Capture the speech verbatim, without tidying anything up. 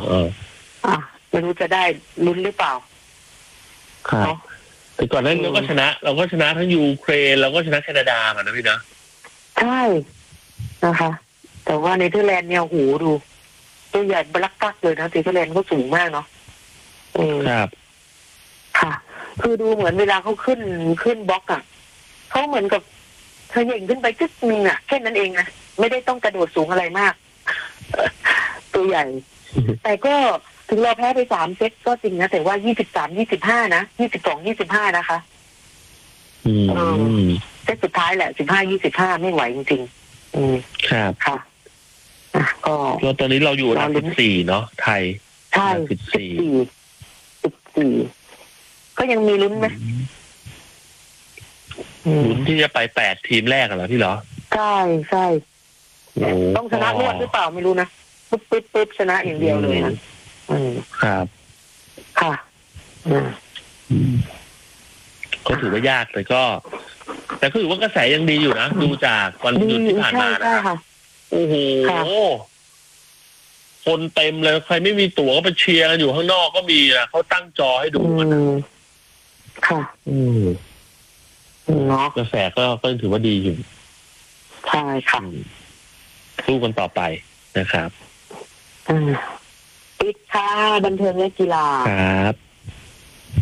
เอออ่ะไม่รู้จะได้ลุ้นหรือเปล่าครับแต่ก่อนนั้นเราก็ชนะ เราก็ชนะทั้งยูเครนเราก็ชนะแคนาดาเหมือนนะพี่นะใช่นะคะแต่ว่าเนเธอร์แลนด์เนี่ยโหดูตัวใหญ่บลักกักเลยนะเนเธอร์แลนด์ก็สูงมากเนาะครับค่ะคือดูเหมือนเวลาเขาขึ้นขึ้นบล็อกอ่ะเขาเหมือนกับเธอเย่งขึ้นไปจึ๊กนึงอ่ะแค่นั้นเองนะไม่ได้ต้องกระโดดสูงอะไรมากตัวใหญ่ แต่ก็ถึงเราแพ้ไปสามเซตก็จริงนะแต่ว่ายี่สิบสามยี่สิบห้านะยี่สิบสองยี่สิบห้านะคะอืมเซตสุดท้ายแหละสิบห้ายี่สิบห้าไม่ไหวจริงๆอืมครับค่ะก็ตอนนี้เราอยู่อันดับสิบสี่เนาะไทยใช่สิบสี่สิบสี่ก็ยังมีลุ้นไหมลุ้นที่จะไปแปดทีมแรกเหรอพี่เหรอใช่ใช่ต้องชนะรวดหรือเปล่าไม่รู้นะปึ๊บปึ๊บปึ๊บชนะอย่างเดียวเลยนะอืมครับค่ะอืมก็ถือว่ายากแต่ก็ แต่ก็ถือว่ากระแสยังดีอยู่นะดูจากวันหยุดที่ผ่านมานะครับโอ้โหคนเต็มเลยใครไม่มีตั๋วก็ไปเชียร์กันอยู่ข้างนอกก็มีนะเขาตั้งจอให้ดูกันค่ะอืมเนาะกระแสก็ก็ถือว่าดีอยู่ใช่ค่ะสู้กันต่อไปนะครับปิดค่ะบันเทิงและกีฬาครับ